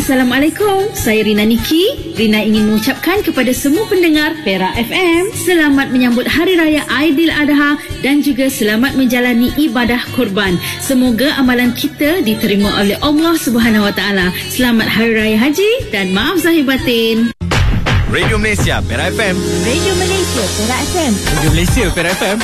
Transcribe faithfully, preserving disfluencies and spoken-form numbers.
Assalamualaikum, saya Rina Niki. Rina ingin mengucapkan kepada semua pendengar Perak F M, selamat menyambut Hari Raya Aidiladha dan juga selamat menjalani ibadah korban. Semoga amalan kita diterima oleh Allah Subhanahu Wa Taala. Selamat Hari Raya Haji dan maaf zahir batin. Radio Malaysia Perak F M. Radio Malaysia Perak F M. Radio Malaysia Perak F M.